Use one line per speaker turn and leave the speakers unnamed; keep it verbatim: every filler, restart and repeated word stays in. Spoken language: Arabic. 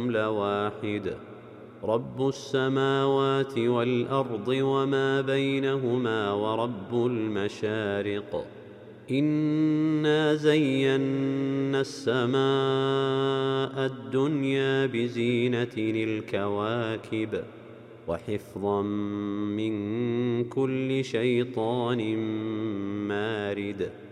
لواحد رب السماوات والأرض وما بينهما ورب المشارق إنا زينا السماء الدنيا بزينة الكواكب وحفظا من كل شيطان مارد